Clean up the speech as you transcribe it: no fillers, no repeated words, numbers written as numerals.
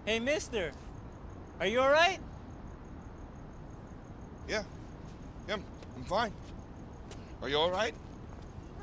Hey, mister. Are you all right? Yeah. Yeah, I'm fine. Are you all right?